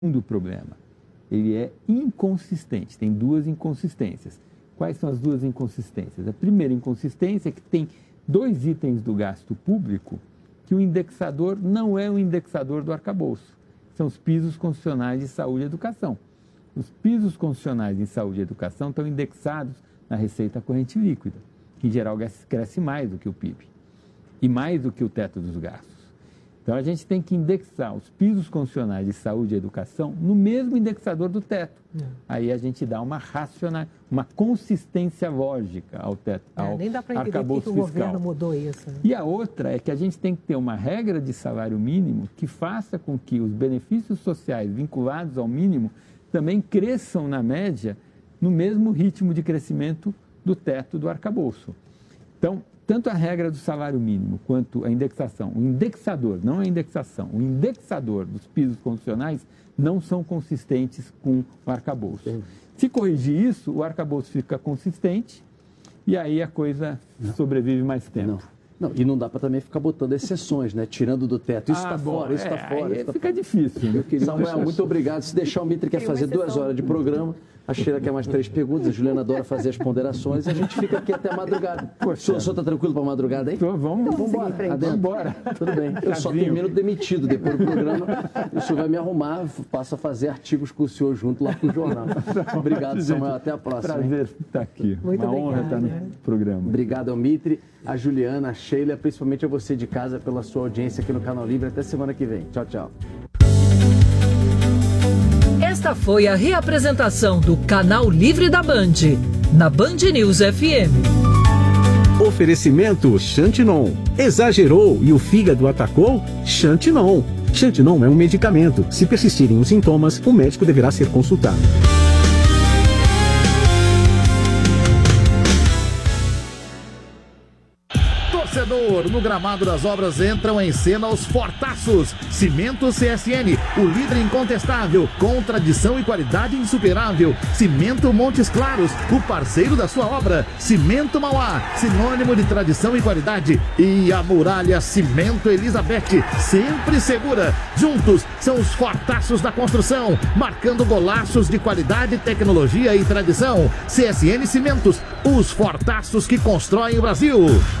segundo problema, ele é inconsistente, tem duas inconsistências. Quais são as duas inconsistências? A primeira inconsistência é que tem 2 itens do gasto público que o indexador não é o indexador do arcabouço. São os pisos constitucionais de saúde e educação. Os pisos constitucionais em saúde e educação estão indexados na receita corrente líquida, que em geral cresce mais do que o PIB e mais do que o teto dos gastos. Então, a gente tem que indexar os pisos constitucionais de saúde e educação no mesmo indexador do teto. Aí a gente dá uma consistência lógica ao teto, ao nem dá para entender arcabouço que o fiscal. governo mudou isso. Né? E a outra é que a gente tem que ter uma regra de salário mínimo que faça com que os benefícios sociais vinculados ao mínimo também cresçam na média no mesmo ritmo de crescimento do teto do arcabouço. Então, tanto a regra do salário mínimo quanto a indexação, o indexador, não a indexação, o indexador dos pisos constitucionais não são consistentes com o arcabouço. Se corrigir isso, o arcabouço fica consistente e aí a coisa sobrevive mais tempo. Não, e não dá para também ficar botando exceções, né? Tirando do teto. Isso está fora, isso está fora. Isso fica difícil. Meu querido Samuel, muito obrigado. Se deixar, o Mitre quer fazer 2 horas de programa. A Sheila quer mais 3 perguntas. A Juliana adora fazer as ponderações. A gente fica aqui até a madrugada. O senhor está tranquilo para a madrugada aí? Vamos embora. Tudo bem. Eu só termino demitido depois do programa. O senhor vai me arrumar, passo a fazer artigos com o senhor junto lá no jornal. Obrigado, Samuel. Até a próxima. Prazer estar aqui. Muito Uma honra estar no programa. Obrigado ao Mitre, a Juliana, a Sheila, principalmente a você de casa pela sua audiência aqui no Canal Livre. Até semana que vem. Tchau, tchau. Esta foi a reapresentação do Canal Livre da Band, na Band News FM. Oferecimento Xantinon. Exagerou e o fígado atacou? Xantinon. Xantinon é um medicamento. Se persistirem os sintomas, o médico deverá ser consultado. Torcedor, no gramado das obras entram em cena os fortaços. Cimento CSN, o líder incontestável, com tradição e qualidade insuperável. Cimento Montes Claros, o parceiro da sua obra. Cimento Mauá, sinônimo de tradição e qualidade. E a Muralha Cimento Elizabeth, sempre segura. Juntos são os fortaços da construção, marcando golaços de qualidade, tecnologia e tradição. CSN Cimentos, os fortaços que constroem o Brasil.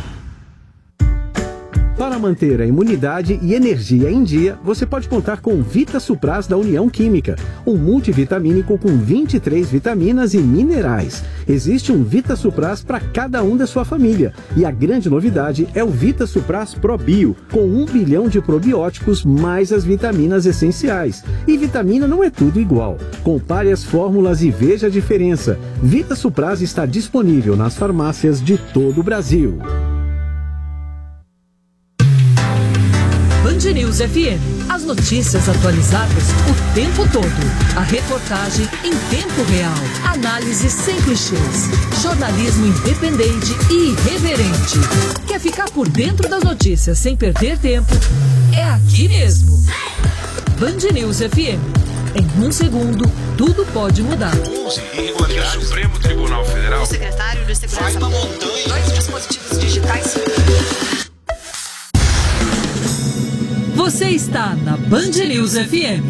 Para manter a imunidade e energia em dia, você pode contar com Vita Supras da União Química, um multivitamínico com 23 vitaminas e minerais. Existe um Vita Supras para cada um da sua família. E a grande novidade é o Vita Supras Pro Bio, com 1 bilhão de probióticos mais as vitaminas essenciais. E vitamina não é tudo igual. Compare as fórmulas e veja a diferença. Vita Supras está disponível nas farmácias de todo o Brasil. Band News FM. As notícias atualizadas o tempo todo. A reportagem em tempo real. Análise sem clichês. Jornalismo independente e irreverente. Quer ficar por dentro das notícias sem perder tempo? É aqui mesmo. Band News FM. Em 1 segundo, tudo pode mudar. 11 irregularidades. O Supremo Tribunal Federal. O secretário de Segurança. 2 dispositivos digitais. Você está na Band News FM.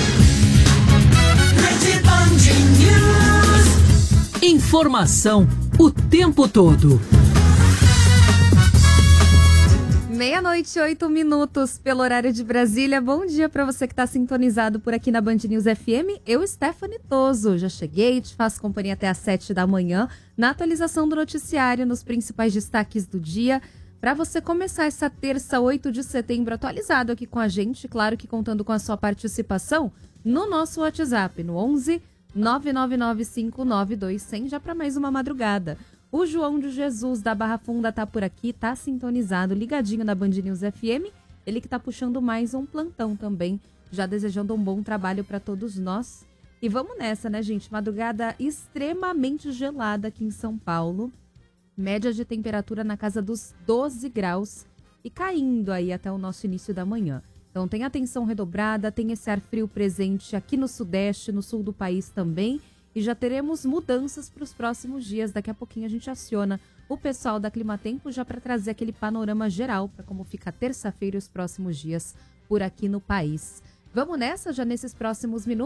Informação o tempo todo. 12:08 pelo horário de Brasília. Bom dia para você que está sintonizado por aqui na Band News FM. Eu, Stephanie Toso, já cheguei, te faço companhia até às 7 da manhã na atualização do noticiário, nos principais destaques do dia. Para você começar essa terça, 8 de setembro, atualizado aqui com a gente, claro que contando com a sua participação no nosso WhatsApp, no 11 999592100, já para mais uma madrugada. O João de Jesus, da Barra Funda, tá por aqui, tá sintonizado, ligadinho na Band News FM. Ele que tá puxando mais um plantão também, já desejando um bom trabalho para todos nós. E vamos nessa, né, gente? Madrugada extremamente gelada aqui em São Paulo. Média de temperatura na casa dos 12 graus e caindo aí até o nosso início da manhã. Então tem atenção redobrada, tem esse ar frio presente aqui no sudeste, no sul do país também. E já teremos mudanças para os próximos dias. Daqui a pouquinho a gente aciona o pessoal da Climatempo já para trazer aquele panorama geral para como fica terça-feira e os próximos dias por aqui no país. Vamos nessa já nesses próximos minutos?